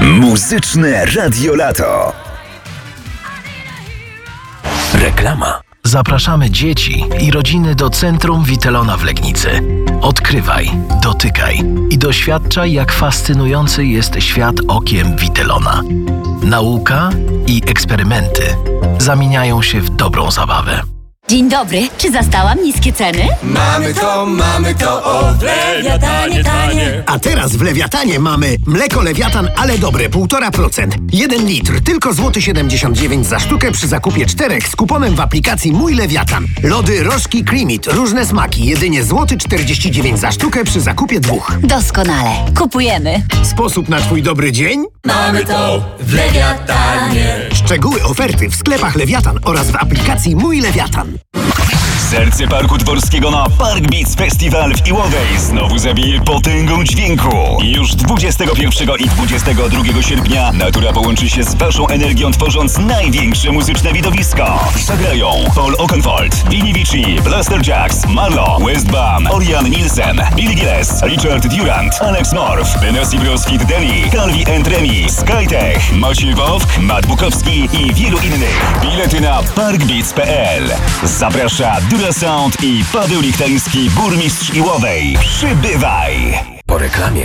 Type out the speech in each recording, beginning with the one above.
Muzyczne Radio Lato. Reklama. Zapraszamy dzieci i rodziny do Centrum Witelona w Legnicy. Odkrywaj, dotykaj i doświadczaj, jak fascynujący jest świat okiem Witelona. Nauka i eksperymenty zamieniają się w dobrą zabawę. Dzień dobry, czy zastałam niskie ceny? Mamy to, o w Lewiatanie tanie. A teraz w Lewiatanie mamy mleko Lewiatan, ale dobre, 1,5%. 1 litr, tylko złoty 79 za sztukę przy zakupie 4 z kuponem w aplikacji Mój Lewiatan. Lody Rożki Creamit, różne smaki, jedynie złoty 49 za sztukę przy zakupie 2. Doskonale, kupujemy. Sposób na twój dobry dzień? Mamy to w Lewiatanie. Szczegóły oferty w sklepach Lewiatan oraz w aplikacji Mój Lewiatan. Serce Parku Dworskiego na Park Beats Festival w Iłowej znowu zawieje potęgą dźwięku. Już 21 i 22 sierpnia natura połączy się z waszą energią, tworząc największe muzyczne widowisko. Zagrają Paul Oakenfold, Vinny Vici, Blaster Jax, Marlo, Westbam, Orion Nielsen, Billy Gilles, Richard Durant, Alex Morph, Benassi Bros Kid Denny, Calvi and Remi, Skytech, Maciej Wowk, Matt Bukowski i wielu innych. Bilety na parkbeats.pl. Zaprasza Sound i Paweł Lichtański, burmistrz Iłowej. Przybywaj! Po reklamie.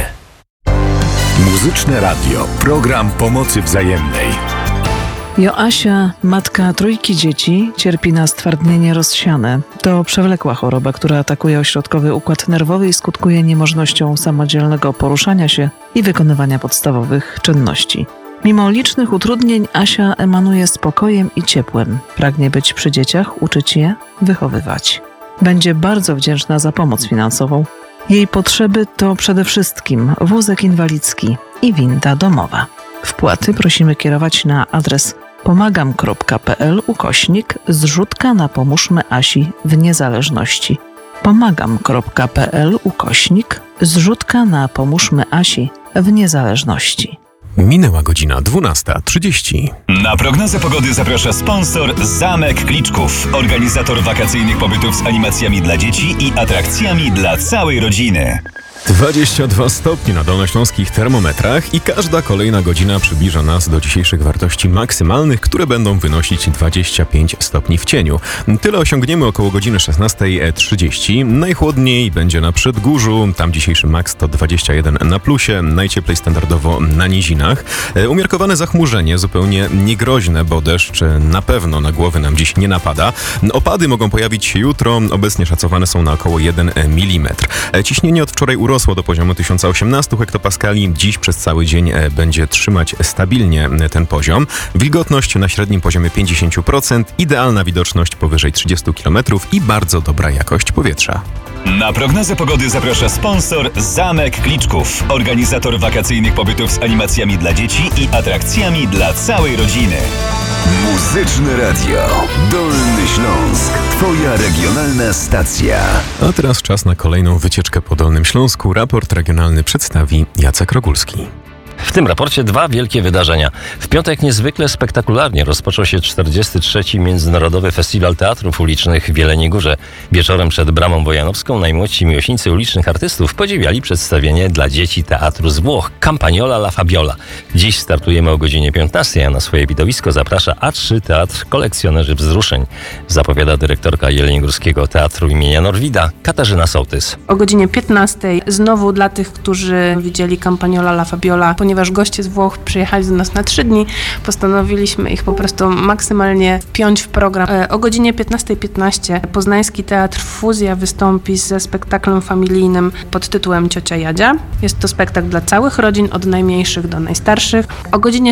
Muzyczne Radio. Program pomocy wzajemnej. Joasia, matka 3 dzieci, cierpi na stwardnienie rozsiane. To przewlekła choroba, która atakuje ośrodkowy układ nerwowy i skutkuje niemożnością samodzielnego poruszania się i wykonywania podstawowych czynności. Mimo licznych utrudnień Asia emanuje spokojem i ciepłem. Pragnie być przy dzieciach, uczyć je, wychowywać. Będzie bardzo wdzięczna za pomoc finansową. Jej potrzeby to przede wszystkim wózek inwalidzki i winda domowa. Wpłaty prosimy kierować na adres pomagam.pl/zrzutka na pomóżmy Asi w niezależności. pomagam.pl/zrzutka na pomóżmy Asi w niezależności. Minęła godzina 12:30. Na prognozę pogody zaprasza sponsor Zamek Kliczków, organizator wakacyjnych pobytów z animacjami dla dzieci i atrakcjami dla całej rodziny. 22 stopnie na dolnośląskich termometrach i każda kolejna godzina przybliża nas do dzisiejszych wartości maksymalnych, które będą wynosić 25 stopni w cieniu. Tyle osiągniemy około godziny 16:30. Najchłodniej będzie na Przedgórzu, tam dzisiejszy maks to 21 na plusie, najcieplej standardowo na nizinach. Umiarkowane zachmurzenie, zupełnie niegroźne, bo deszcz na pewno na głowy nam dziś nie napada. Opady mogą pojawić się jutro, obecnie szacowane są na około 1 mm. Ciśnienie od wczoraj urosło do poziomu 1018 hektopaskali. Dziś przez cały dzień będzie trzymać stabilnie ten poziom. Wilgotność na średnim poziomie 50%, idealna widoczność powyżej 30 km i bardzo dobra jakość powietrza. Na prognozę pogody zaprasza sponsor Zamek Kliczków, organizator wakacyjnych pobytów z animacjami dla dzieci i atrakcjami dla całej rodziny. Muzyczne Radio. Dolny Śląsk. Twoja regionalna stacja. A teraz czas na kolejną wycieczkę po Dolnym Śląsku. Raport regionalny przedstawi Jacek Rogulski. W tym raporcie 2 wielkie wydarzenia. W piątek niezwykle spektakularnie rozpoczął się 43. Międzynarodowy Festiwal Teatrów Ulicznych w Jeleniej Górze. Wieczorem przed Bramą Wojanowską najmłodsi miłośnicy ulicznych artystów podziwiali przedstawienie dla dzieci teatru z Włoch Campagnola La Fabiola. Dziś startujemy o godzinie 15, a na swoje widowisko zaprasza A3 Teatr Kolekcjonerzy Wzruszeń. Zapowiada dyrektorka Jeleniogórskiego Teatru imienia Norwida Katarzyna Sołtys. O godzinie 15 znowu dla tych, którzy widzieli Campagnola La Fabiola, ponieważ goście z Włoch przyjechali do nas na 3 dni, postanowiliśmy ich po prostu maksymalnie wpiąć w program. O godzinie 15:15 Poznański Teatr Fuzja wystąpi ze spektaklem familijnym pod tytułem Ciocia Jadzia. Jest to spektakl dla całych rodzin, od najmniejszych do najstarszych. O godzinie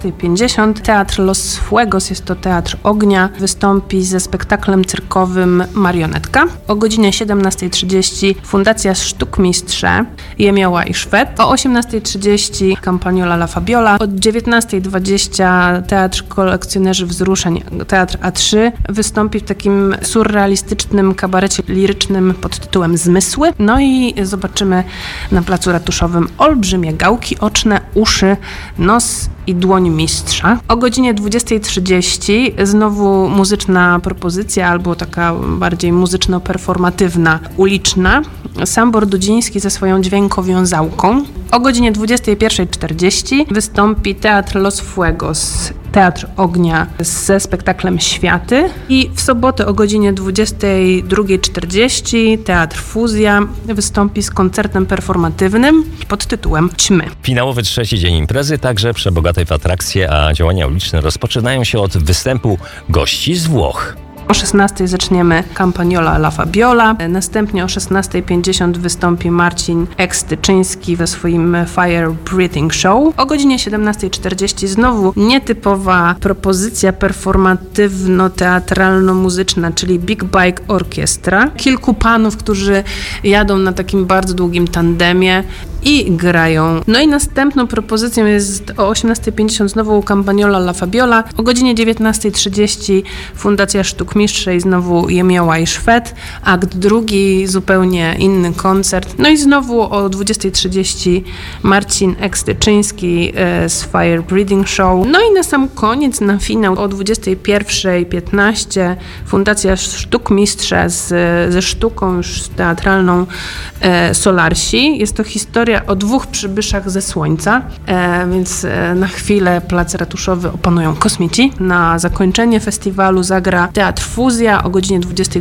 16:50 Teatr Los Fuegos, jest to Teatr Ognia, wystąpi ze spektaklem cyrkowym Marionetka. O godzinie 17:30 Fundacja Sztukmistrze Jemioła i Szwed. O 18:30 Campagnola La Fabiola. Od 19:20 Teatr Kolekcjonerzy Wzruszeń, Teatr A3, wystąpi w takim surrealistycznym kabarecie lirycznym pod tytułem Zmysły. No i zobaczymy na placu ratuszowym olbrzymie gałki oczne, uszy, nos i Dłoń Mistrza. O godzinie 20:30 znowu muzyczna propozycja, albo taka bardziej muzyczno-performatywna, uliczna. Sambor Dudziński ze swoją dźwiękowiązałką. O godzinie 21:40 wystąpi Teatr Los Fuegos, Teatr Ognia ze spektaklem Światy. I w sobotę o godzinie 22:40 Teatr Fuzja wystąpi z koncertem performatywnym pod tytułem Ćmy. Finałowy trzeci dzień imprezy także przebogatej w atrakcje, a działania uliczne rozpoczynają się od występu gości z Włoch. O 16:00 zaczniemy Campagnola alla Fabiola. Następnie o 16:50 wystąpi Marcin Ekstyczyński we swoim Fire Breathing Show. O godzinie 17:40 znowu nietypowa propozycja performatywno-teatralno-muzyczna, czyli Big Bike Orchestra. Kilku panów, którzy jadą na takim bardzo długim tandemie i grają. No i następną propozycją jest o 18:50 znowu Campagnola alla Fabiola. O godzinie 19:30 Fundacja Sztuk Mistrzej, znowu Jemioła i Szwed. Akt drugi, zupełnie inny koncert. No i znowu o 20:30 Marcin Ekstyczyński z Fire Breathing Show. No i na sam koniec, na finał o 21:15 Fundacja Sztuk Mistrza ze sztuką już teatralną Solarsi. Jest to historia o dwóch przybyszach ze Słońca, więc na chwilę plac ratuszowy opanują kosmici. Na zakończenie festiwalu zagra Teatr Fuzja o godzinie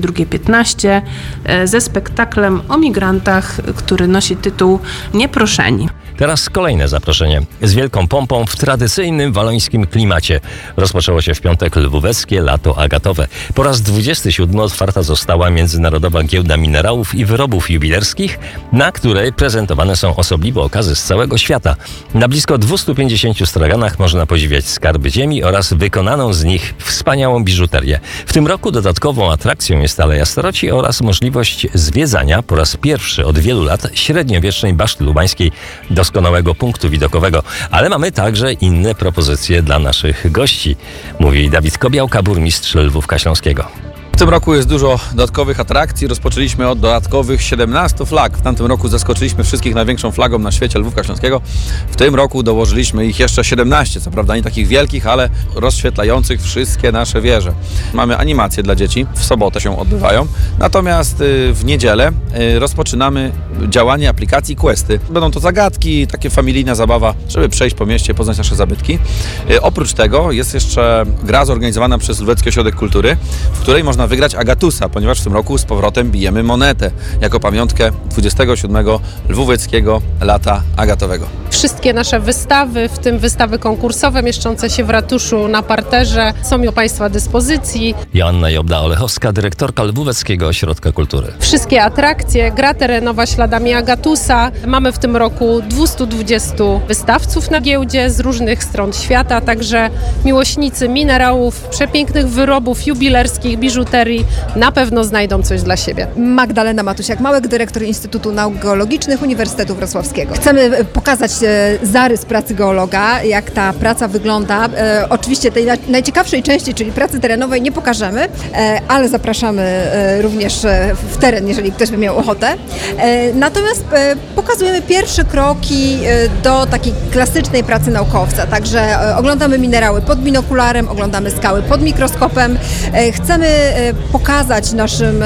22:15 ze spektaklem o migrantach, który nosi tytuł Nieproszeni. Teraz kolejne zaproszenie. Z wielką pompą w tradycyjnym walońskim klimacie. Rozpoczęło się w piątek lwóweckie Lato Agatowe. Po raz 27 otwarta została Międzynarodowa Giełda Minerałów i Wyrobów Jubilerskich, na której prezentowane są osobliwe okazy z całego świata. Na blisko 250 straganach można podziwiać skarby ziemi oraz wykonaną z nich wspaniałą biżuterię. W tym roku dodatkową atrakcją jest Aleja Staroci oraz możliwość zwiedzania po raz pierwszy od wielu lat średniowiecznej Baszty Lubańskiej, doskonałego punktu widokowego. Ale mamy także inne propozycje dla naszych gości, mówi Dawid Kobiałka, burmistrz Lwówka Śląskiego. W tym roku jest dużo dodatkowych atrakcji. Rozpoczęliśmy od dodatkowych 17 flag. W tamtym roku zaskoczyliśmy wszystkich największą flagą na świecie Lwówka Śląskiego. W tym roku dołożyliśmy ich jeszcze 17. Co prawda nie takich wielkich, ale rozświetlających wszystkie nasze wieże. Mamy animacje dla dzieci. W sobotę się odbywają. Natomiast w niedzielę rozpoczynamy działanie aplikacji Questy. Będą to zagadki, takie familijna zabawa, żeby przejść po mieście, poznać nasze zabytki. Oprócz tego jest jeszcze gra zorganizowana przez Lwówecki Ośrodek Kultury, w której można wygrać Agatusa, ponieważ w tym roku z powrotem bijemy monetę jako pamiątkę 27. Lwóweckiego Lata Agatowego. Wszystkie nasze wystawy, w tym wystawy konkursowe mieszczące się w ratuszu na parterze, są u Państwa dyspozycji. Joanna Jobda-Olechowska, dyrektorka Lwóweckiego Ośrodka Kultury. Wszystkie atrakcje, gra terenowa śladami Agatusa. Mamy w tym roku 220 wystawców na giełdzie z różnych stron świata, także miłośnicy minerałów, przepięknych wyrobów jubilerskich, biżuterii na pewno znajdą coś dla siebie. Magdalena Matusiak-Małek, dyrektor Instytutu Nauk Geologicznych Uniwersytetu Wrocławskiego. Chcemy pokazać zarys pracy geologa, jak ta praca wygląda. Oczywiście tej najciekawszej części, czyli pracy terenowej, nie pokażemy, ale zapraszamy również w teren, jeżeli ktoś by miał ochotę. Natomiast pokazujemy pierwsze kroki do takiej klasycznej pracy naukowca. Także oglądamy minerały pod binokularem, oglądamy skały pod mikroskopem. Chcemy pokazać naszym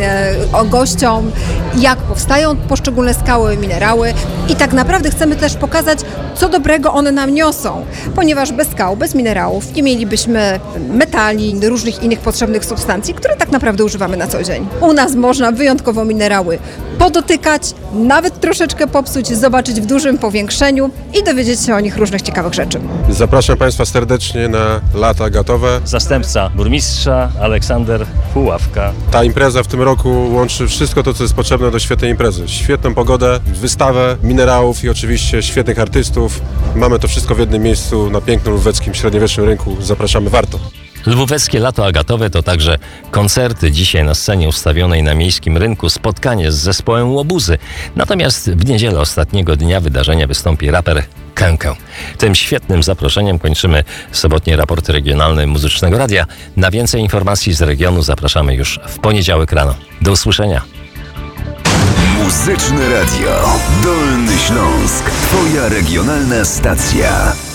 gościom, jak powstają poszczególne skały, minerały i tak naprawdę chcemy też pokazać, co dobrego one nam niosą, ponieważ bez skał, bez minerałów nie mielibyśmy metali, różnych innych potrzebnych substancji, które tak naprawdę używamy na co dzień. U nas można wyjątkowo minerały podotykać, nawet troszeczkę popsuć, zobaczyć w dużym powiększeniu i dowiedzieć się o nich różnych ciekawych rzeczy. Zapraszam Państwa serdecznie na Lata Agatowe. Zastępca burmistrza Aleksander Puławka. Ta impreza w tym roku łączy wszystko to, co jest potrzebne do świetnej imprezy. Świetną pogodę, wystawę minerałów i oczywiście świetnych artystów. Mamy to wszystko w jednym miejscu na pięknym lwóweckim średniowiecznym rynku. Zapraszamy, warto. Lwóweckie Lato Agatowe to także koncerty. Dzisiaj na scenie ustawionej na Miejskim Rynku spotkanie z zespołem Łobuzy. Natomiast w niedzielę ostatniego dnia wydarzenia wystąpi raper Kękę. Tym świetnym zaproszeniem kończymy sobotnie raporty regionalne Muzycznego Radia. Na więcej informacji z regionu zapraszamy już w poniedziałek rano. Do usłyszenia. Muzyczne Radio. Dolny Śląsk. Twoja regionalna stacja.